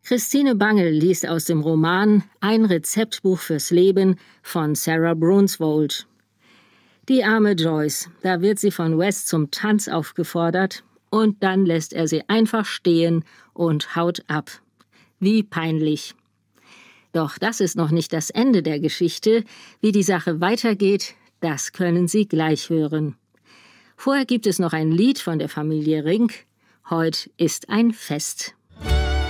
Christine Bangel liest aus dem Roman Ein Rezeptbuch fürs Leben von Sarah Brunswold. Die arme Joyce, da wird sie von Wes zum Tanz aufgefordert und dann lässt er sie einfach stehen und haut ab. Wie peinlich. Doch das ist noch nicht das Ende der Geschichte. Wie die Sache weitergeht, das können Sie gleich hören. Vorher gibt es noch ein Lied von der Familie Rink. Heut ist ein Fest.